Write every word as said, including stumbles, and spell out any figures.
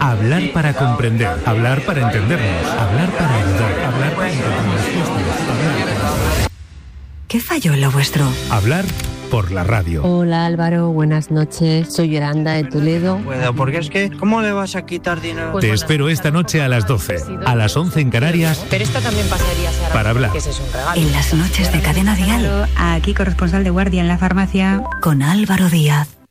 Hablar para comprender, hablar para entendernos, hablar para ayudar, hablar para encontrar respuestas, hablar para... ¿Qué falló en lo vuestro? Hablar por la radio. Hola Álvaro, buenas noches. Soy Yolanda de Toledo. Puedo, porque es que, ¿cómo le vas a quitar dinero? Pues Te espero esta noche a las doce, a las once en Canarias. Pero esta también pasaría, Sara, para hablar. Que ese es un regalo. En las noches de Cadena Dial. Aquí corresponsal de guardia en la farmacia. Con Álvaro Díaz.